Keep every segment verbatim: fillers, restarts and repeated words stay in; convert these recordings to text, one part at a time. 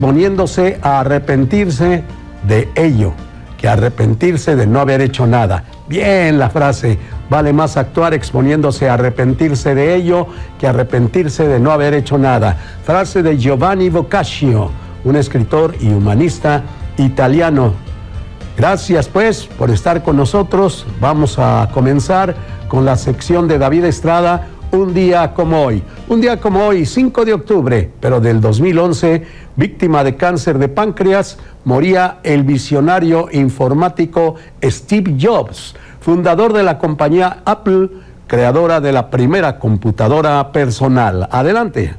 poniéndose a arrepentirse de ello, que arrepentirse de no haber hecho nada. Bien la frase, vale más actuar exponiéndose a arrepentirse de ello que arrepentirse de no haber hecho nada. Frase de Giovanni Boccaccio, un escritor y humanista italiano. Gracias pues por estar con nosotros. Vamos a comenzar con la sección de David Estrada, un día como hoy. Un día como hoy, cinco de octubre, pero del dos mil once, víctima de cáncer de páncreas, moría el visionario informático Steve Jobs, fundador de la compañía Apple, creadora de la primera computadora personal. Adelante.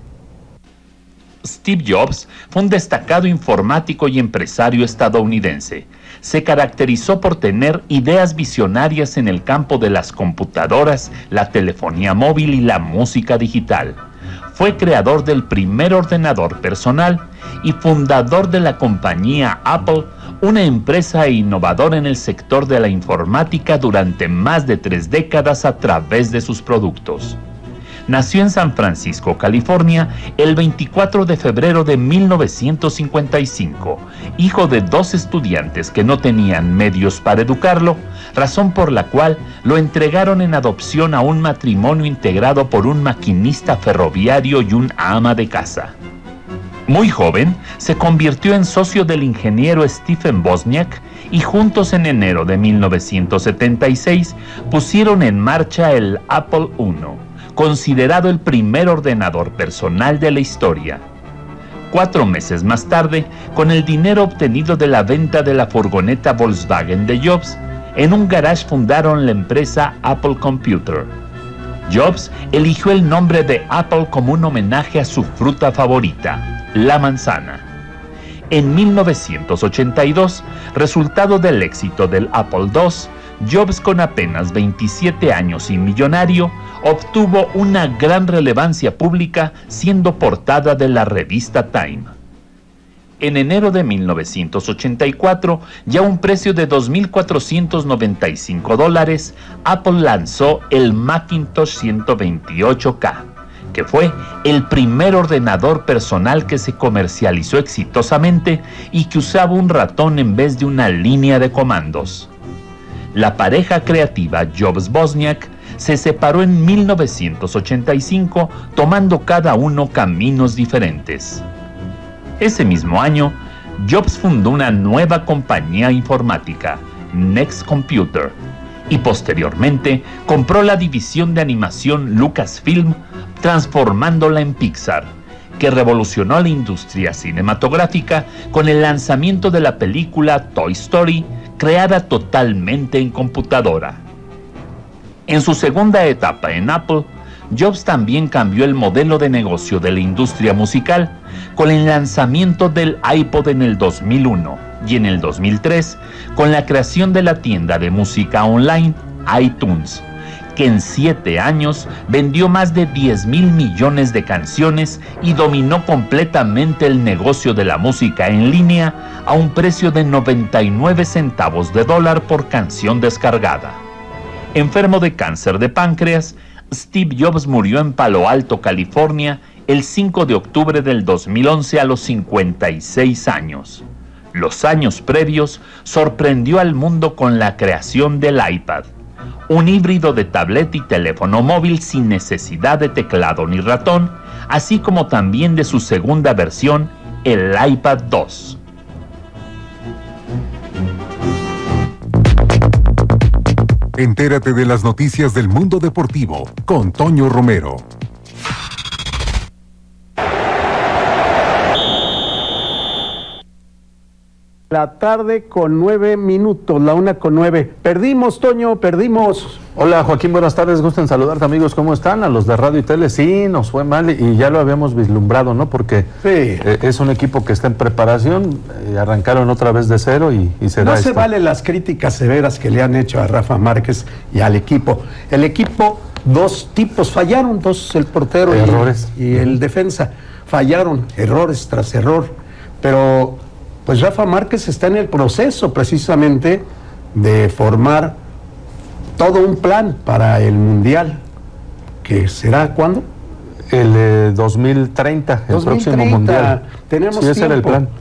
Steve Jobs fue un destacado informático y empresario estadounidense. Se caracterizó por tener ideas visionarias en el campo de las computadoras, la telefonía móvil y la música digital. Fue creador del primer ordenador personal y fundador de la compañía Apple, una empresa innovadora en el sector de la informática durante más de tres décadas a través de sus productos. Nació en San Francisco, California, el veinticuatro de febrero de mil novecientos cincuenta y cinco, hijo de dos estudiantes que no tenían medios para educarlo, razón por la cual lo entregaron en adopción a un matrimonio integrado por un maquinista ferroviario y un ama de casa. Muy joven, se convirtió en socio del ingeniero Stephen Wozniak y juntos en enero de mil novecientos setenta y seis pusieron en marcha el Apple uno. Considerado el primer ordenador personal de la historia. Cuatro meses más tarde, con el dinero obtenido de la venta de la furgoneta Volkswagen de Jobs, en un garage fundaron la empresa Apple Computer. Jobs eligió el nombre de Apple como un homenaje a su fruta favorita, la manzana. En mil novecientos ochenta y dos, resultado del éxito del Apple dos, Jobs, con apenas veintisiete años y millonario, obtuvo una gran relevancia pública siendo portada de la revista Time. En enero de mil novecientos ochenta y cuatro, ya a un precio de dos mil cuatrocientos noventa y cinco dólares, Apple lanzó el Macintosh ciento veintiocho K, que fue el primer ordenador personal que se comercializó exitosamente y que usaba un ratón en vez de una línea de comandos. La pareja creativa Jobs-Wozniak se separó en mil novecientos ochenta y cinco, tomando cada uno caminos diferentes. Ese mismo año, Jobs fundó una nueva compañía informática, Next Computer, y posteriormente compró la división de animación Lucasfilm, transformándola en Pixar, que revolucionó la industria cinematográfica con el lanzamiento de la película Toy Story, creada totalmente en computadora. En su segunda etapa en Apple, Jobs también cambió el modelo de negocio de la industria musical con el lanzamiento del iPod en el dos mil uno y en el dos mil tres con la creación de la tienda de música online iTunes, que en siete años vendió más de diez mil millones de canciones y dominó completamente el negocio de la música en línea a un precio de noventa y nueve centavos de dólar por canción descargada. Enfermo de cáncer de páncreas, Steve Jobs murió en Palo Alto, California, el cinco de octubre del dos mil once a los cincuenta y seis años. Los años previos sorprendió al mundo con la creación del iPad, un híbrido de tableta y teléfono móvil sin necesidad de teclado ni ratón, así como también de su segunda versión, el iPad dos. Entérate de las noticias del mundo deportivo con Toño Romero. La tarde con nueve minutos, la una con nueve. Perdimos, Toño, perdimos. Hola Joaquín, buenas tardes, gusto en saludarte amigos, ¿cómo están? A los de Radio y Tele, sí, nos fue mal y ya lo habíamos vislumbrado, ¿no? Porque sí. eh, es un equipo que está en preparación, eh, arrancaron otra vez de cero y, y será No se esto. valen las críticas severas que le han hecho a Rafa Márquez y al equipo. El equipo, dos tipos fallaron, dos, el portero Errores. y, y el defensa, fallaron, errores tras error, pero pues Rafa Márquez está en el proceso precisamente de formar todo un plan para el Mundial, que será ¿cuándo? El eh, dos mil treinta, el dos mil treinta, próximo mundial. Tenemos sí, ese tiempo. era el plan.